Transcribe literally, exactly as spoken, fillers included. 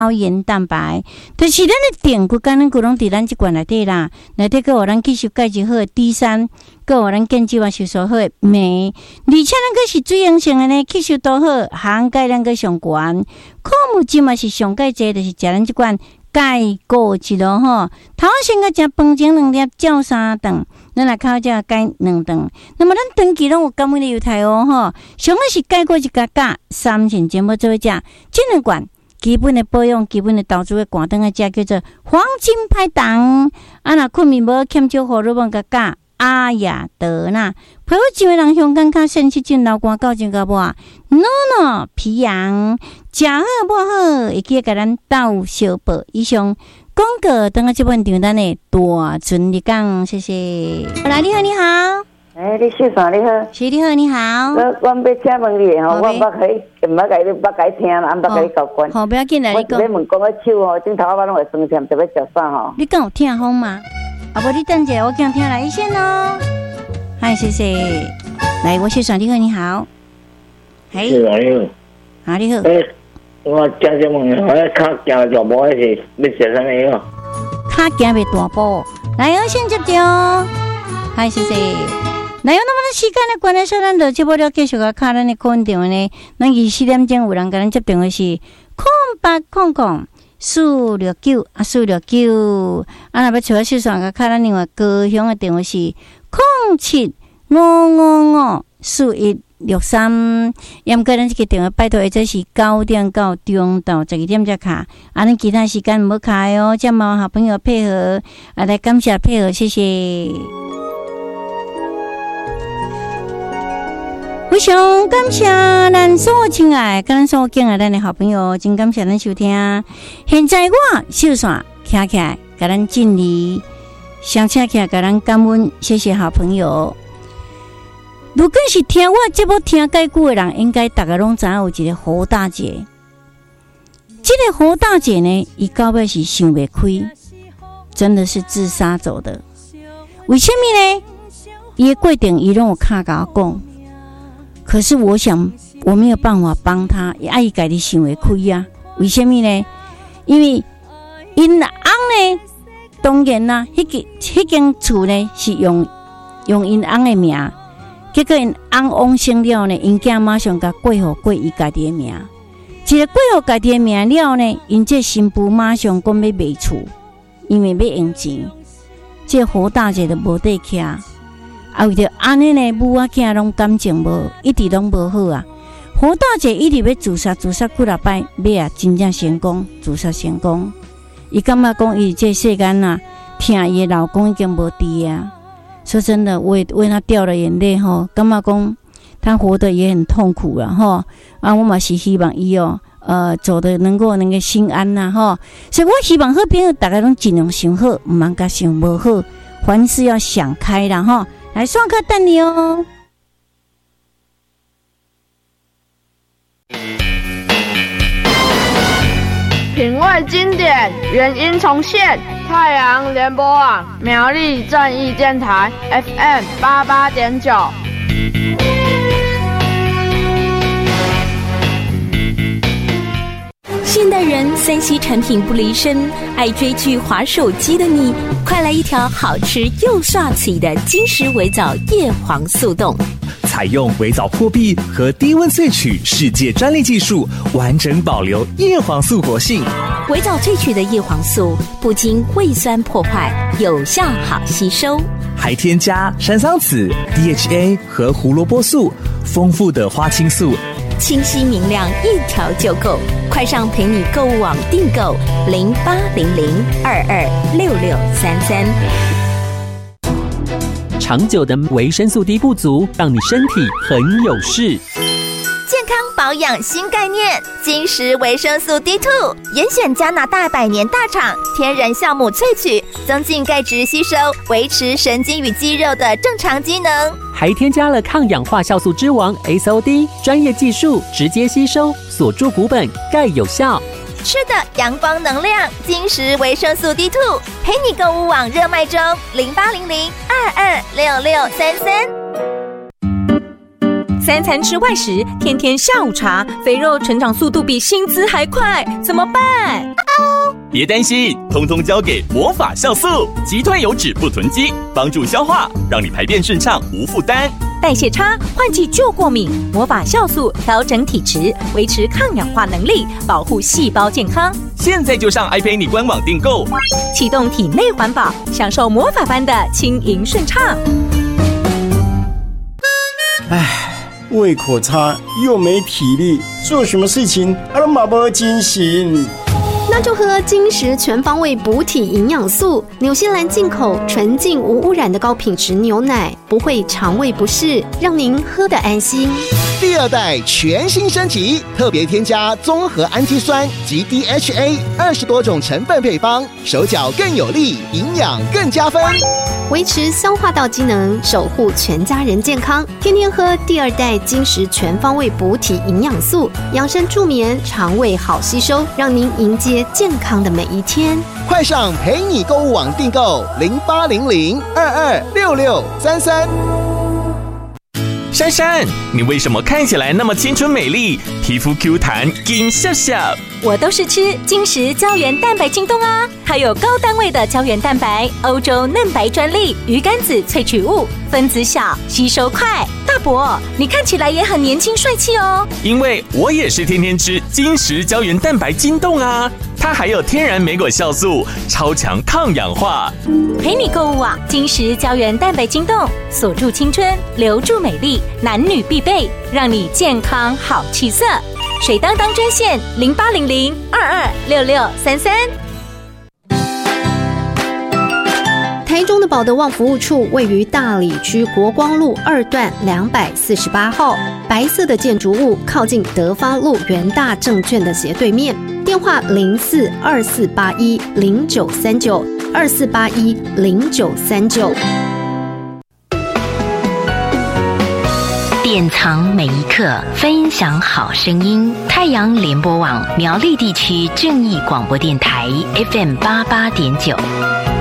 胶原蛋白，就是咱的电骨干，咱骨拢伫咱即罐内底啦。内底佫有咱吸收钙质好的 D 三，佫有咱健肌化吸收好的镁，而且咱佫是水溶性的呢，吸收都好，含钙咱佫上悬。矿物质嘛是上钙济，就是食咱即罐钙果汁咯吼。头先佫食饭前两粒，照三顿，咱来靠食钙两顿。那么咱长期拢有甘味的油菜哦吼，上个是钙果汁加钾，三成节目做伙食，这两罐。基本的保养、基本的投资的寒顿的食叫做黄金拍档。啊，若困眠无欠少荷尔蒙甲钾，阿雅德纳。皮肤症的人香港较肾气症、流汗、高症甲无，no no 皮痒，食好无好，会记甲咱斗小报。以上广告等下这本场咱的大存你讲，谢谢。来，你好，你好。 哎，你秀伞你好， 是你好，你好。 我我要请问你吼，我捌可以，毋捌甲你，捌甲你听啦，毋捌甲你交关。 好，不要紧啦，你讲。 我问讲个手吼，镜头我拢会酸甜，特别食啥吼？ 你敢有痛风吗？啊，无你等者，我讲听来一线哦。嗨，谢谢。来，我秀伞你好，你好。嘿。 是啊，你好。 啊，你好。 诶，我正正问，我脚行大步，还是要食啥物哦？ 脚行袂大步，来，我先接着。嗨，谢谢。来，有那么多时间的关系，咱就节目了继续个卡咱的空电话呢。咱二四点钟有人甲咱接电话是空八空空四六九啊四六九，啊，若要找我小算个卡咱另外高雄的电话是空七五五五四一六三。严格咱这个电话拜托，或者是九点到中到十二点才卡，啊，咱其他时间唔好卡哦。这毛好朋友配合，啊，来感谢配合，谢谢。非常感谢咱所有亲爱、跟咱所有敬爱咱的好朋友，真感谢咱收听。现在我秀伞徛起来，甲咱敬礼，相请起来，甲咱感恩，谢谢好朋友。如果是听我节目听介久的人，应该大家拢知影有一个侯大姐。这个侯大姐呢，伊到尾是想袂开，真的是自杀走的。为什么呢？伊的过程伊拢有卡甲我讲。可是我想我没有办法帮他，爱家己想会开啊？为什么呢？因为因翁呢，当然啦，迄个迄间厝呢是用用因翁的名，结果因翁往生了呢，因囝马上甲过户过伊家己的名，一个过户家己的名了呢，因这新妇马上讲要卖厝，因为要用钱，这何大姐都无得徛。啊，为着安尼呢，母仔囝拢感情无，一直拢无好啊。何大姐一直要自杀，自杀几落摆，尾啊真正成功，自杀成功。伊感觉讲，伊这世间啊，听伊的老公已经无伫啊。说真的，为为他掉了眼泪吼，感觉讲他活得也很痛苦了吼。啊，我嘛是希望伊哦，呃，走的能够能够心安呐吼。所以我希望好朋友大家拢尽量想好，唔通甲想无好，凡事要想开啦吼。来，上课等你哦。 品味经典，原音重现。太阳联播网苗栗正义电台 F M 八八点九。 现代人三 C 产品不离身，爱追剧滑手机的你，快来一条好吃又刷嘴的金石微藻叶黄素冻。 采用微藻破壁和低温萃取世界专利技术，完整保留叶黄素活性。 微藻萃取的叶黄素不经胃酸破坏，有效好吸收， 还添加山桑子、D H A 和胡萝卜素，丰富的花青素， 清晰明亮，一条就够。快上陪你购物网订购零八零零二二六六三三。 长久的维生素 D 不足，让你身体很有事。 健康保养新概念，金石维生素 D 二 严选加拿大百年大厂天然酵母萃取，增进钙质吸收，维持神经与肌肉的正常机能， 还添加了抗氧化酵素之王 S O D， 专业技术直接吸收，锁住骨本，钙有效。 吃的阳光能量，金石维生素 D 二 陪你购物网热卖中，零八零零二二六六三三。 三餐吃外食，天天下午茶，肥肉成长速度比薪资还快，怎么办？ 别担心，通通交给魔法酵素，击退油脂不囤积，帮助消化，让你排便顺畅无负担。 代谢差，换季就过敏，魔法酵素调整体质，维持抗氧化能力，保护细胞健康。 现在就上 i 陪你官网订购， 启动体内环保，享受魔法般的轻盈顺畅。 唉，胃口差又没体力，做什么事情都马不精神。 那就喝金石全方位补体营养素，纽西兰进口纯净无污染的高品质牛奶，不会肠胃不适，让您喝得安心。 第二代全新升级，特别添加综合氨基酸及 D H A 二十多种成分配方，手脚更有力，营养更加分， 维持消化道机能，守护全家人健康。天天喝第二代金石全方位补体营养素，养生助眠，肠胃好吸收，让您迎接健康的每一天。 快上陪你购物网订购零八零零二二六六三三。 珊珊，你为什么看起来那么青春美丽，皮肤 Q 弹，金笑笑？ 我都是吃金石胶原蛋白晶冻啊，它有高单位的胶原蛋白，欧洲嫩白专利，鱼肝子萃取物，分子小，吸收快。大伯，你看起来也很年轻帅气哦。 因为我也是天天吃金石胶原蛋白晶冻啊，它还有天然莓果酵素，超强抗氧化。 陪你购物啊，金石胶原蛋白晶冻，锁住青春，留住美丽，男女必备，让你健康好气色。水当当专线零八零零二二六六三三。 台中的保德旺服务处位于大里区国光路二段两百四十八号，白色的建筑物靠近德芳路元大证券的斜对面。电话零四二四八一零九三九二四八一零九三九。 典藏每一刻，分享好声音。太阳联播网苗栗地区正义广播电台 F M 八八点九。